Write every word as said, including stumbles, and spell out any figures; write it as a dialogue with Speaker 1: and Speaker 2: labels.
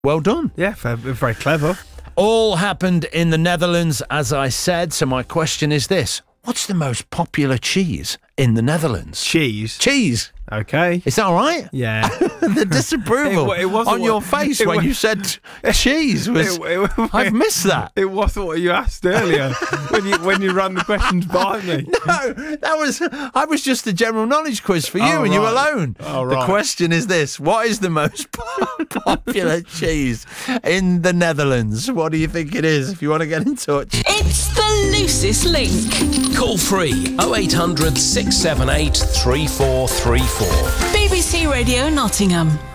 Speaker 1: Well done.
Speaker 2: Yeah, very, very clever.
Speaker 1: All happened in the Netherlands, as I said. So my question is this. What's the most popular cheese in the Netherlands?
Speaker 2: Cheese.
Speaker 1: Cheese.
Speaker 2: Okay.
Speaker 1: Is that all right?
Speaker 2: Yeah.
Speaker 1: The disapproval
Speaker 2: It- it wasn't
Speaker 1: on your
Speaker 2: what-
Speaker 1: face
Speaker 2: it
Speaker 1: when
Speaker 2: wa-
Speaker 1: you said cheese was...
Speaker 2: It- it-
Speaker 1: I've missed that.
Speaker 2: It wasn't what you asked earlier when you when you ran the questions by me.
Speaker 1: No, that was... I was just a general knowledge quiz for you
Speaker 2: Oh,
Speaker 1: and you
Speaker 2: right.
Speaker 1: alone.
Speaker 2: Oh,
Speaker 1: The
Speaker 2: right.
Speaker 1: question is this. What is the most popular cheese in the Netherlands? What do you think it is? If you want to get in touch.
Speaker 3: It's the loosest link.
Speaker 4: Call free oh eight hundred, six seven eight, three four three four.
Speaker 3: B B C Radio Nottingham.